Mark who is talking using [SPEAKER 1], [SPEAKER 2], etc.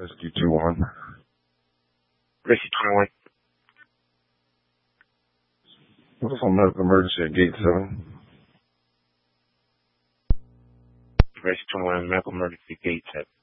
[SPEAKER 1] Rescue 2-1.
[SPEAKER 2] Rescue 21.
[SPEAKER 1] What's on medical emergency at Gate 7?
[SPEAKER 2] Rescue 21, medical emergency, Gate 7.